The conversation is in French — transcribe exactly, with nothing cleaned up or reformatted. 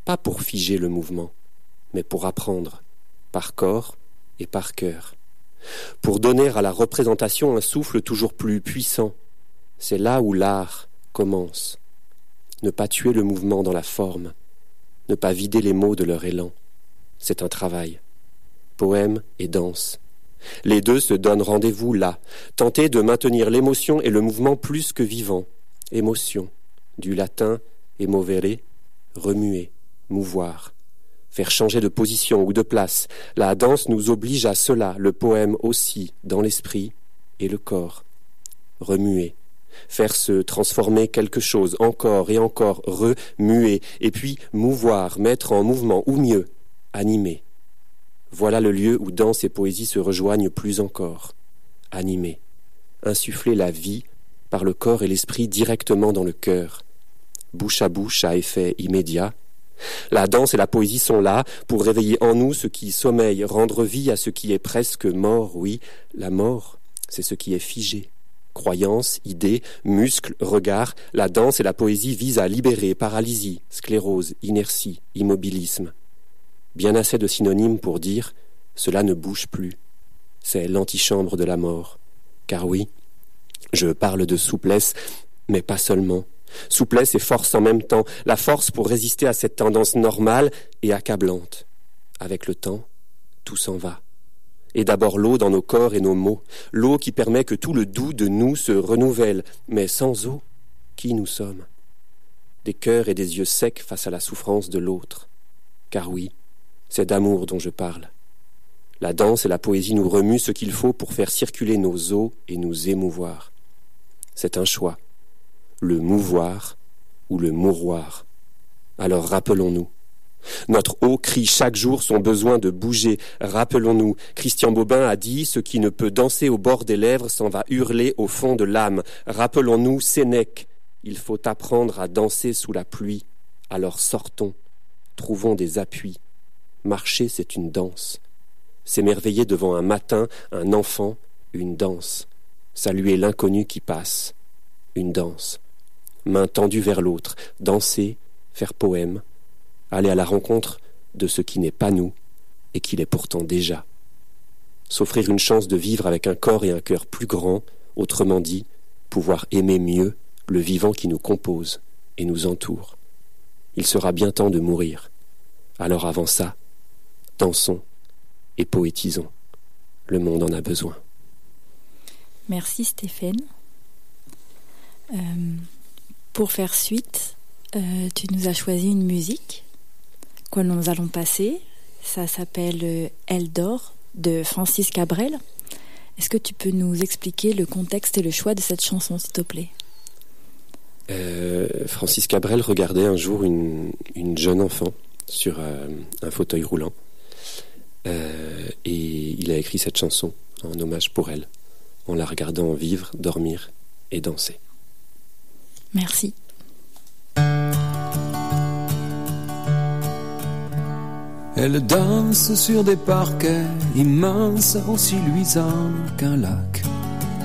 pas pour figer le mouvement, mais pour apprendre, par corps et par cœur, pour donner à la représentation un souffle toujours plus puissant. C'est là où l'art commence. Ne pas tuer le mouvement dans la forme, ne pas vider les mots de leur élan. C'est un travail. Poème et danse. Les deux se donnent rendez-vous là, tenter de maintenir l'émotion et le mouvement plus que vivant. Émotion, du latin emovere, remuer, mouvoir, faire changer de position ou de place. La danse nous oblige à cela, le poème aussi, dans l'esprit et le corps. Remuer, faire se transformer quelque chose, encore et encore, remuer, et puis mouvoir, mettre en mouvement, ou mieux, animer. Voilà le lieu où danse et poésie se rejoignent plus encore. Animer, insuffler la vie par le corps et l'esprit directement dans le cœur. Bouche à bouche à effet immédiat. La danse et la poésie sont là pour réveiller en nous ce qui sommeille, rendre vie à ce qui est presque mort. Oui, la mort, c'est ce qui est figé. Croyances, idées, muscles, regards, la danse et la poésie visent à libérer paralysie, sclérose, inertie, immobilisme. Bien assez de synonymes pour dire « cela ne bouge plus ». C'est l'antichambre de la mort. Car oui, je parle de souplesse, mais pas seulement. Souplesse et force en même temps, la force pour résister à cette tendance normale et accablante. Avec le temps, tout s'en va. Et d'abord l'eau dans nos corps et nos mots, l'eau qui permet que tout le doux de nous se renouvelle, mais sans eau, qui nous sommes? Des cœurs et des yeux secs face à la souffrance de l'autre. Car oui, c'est d'amour dont je parle. La danse et la poésie nous remuent ce qu'il faut pour faire circuler nos os et nous émouvoir. C'est un choix, le mouvoir ou le mouroir. Alors rappelons-nous. Notre eau crie chaque jour son besoin de bouger. Rappelons-nous, Christian Bobin a dit « Ce qui ne peut danser au bord des lèvres s'en va hurler au fond de l'âme ». Rappelons-nous Sénèque, il faut apprendre à danser sous la pluie. Alors sortons, trouvons des appuis. Marcher, c'est une danse. S'émerveiller devant un matin, un enfant, une danse. Saluer l'inconnu qui passe, une danse. Main tendue vers l'autre, danser, faire poème, aller à la rencontre de ce qui n'est pas nous et qui l'est pourtant déjà. S'offrir une chance de vivre avec un corps et un cœur plus grands, autrement dit, pouvoir aimer mieux le vivant qui nous compose et nous entoure. Il sera bien temps de mourir. Alors avant ça, dansons et poétisons. Le monde en a besoin. Merci Stéphane. Euh, pour faire suite, euh, tu nous as choisi une musique que nous allons passer. Ça s'appelle euh, Elle dort de Francis Cabrel. Est-ce que tu peux nous expliquer le contexte et le choix de cette chanson, s'il te plaît? euh, Francis Cabrel regardait un jour une, une jeune enfant sur euh, un fauteuil roulant euh, et il a écrit cette chanson en hommage pour elle, en la regardant vivre, dormir et danser. Merci. Elle danse sur des parquets immenses, aussi luisants qu'un lac.